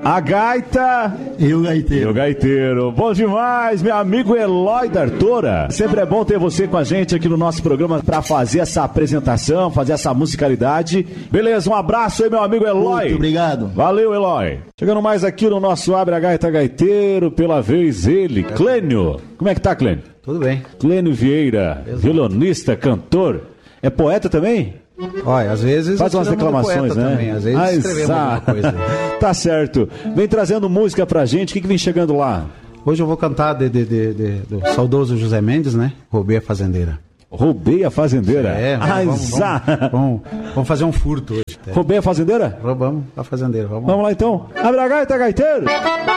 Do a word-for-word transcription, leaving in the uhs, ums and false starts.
A gaita e o gaiteiro. E o gaiteiro. Bom demais, meu amigo Eloy D'Artora. Sempre é bom ter você com a gente aqui no nosso programa para fazer essa apresentação, fazer essa musicalidade. Beleza, um abraço aí, meu amigo Eloy. Muito obrigado. Valeu, Eloy. Chegando mais aqui no nosso Abre a Gaita Gaiteiro, pela vez ele, Clênio. Como é que tá, Clênio? Tudo bem. Clênio Vieira, Exato. Violonista, cantor. É poeta também? Olha, às vezes... Faz umas declamações, né? Também. Às vezes ah, escrevemos alguma coisa. Tá certo. Vem trazendo música pra gente. O que, que vem chegando lá? Hoje eu vou cantar de, de, de, de, do saudoso José Mendes, né? Roubei a Fazendeira. Roubei a Fazendeira? É, Ai, vamos, vamos, vamos, vamos fazer um furto hoje. Roubei a Fazendeira? Roubamos a Fazendeira. Vamos, vamos lá então. Abre a gaita, gaiteiro!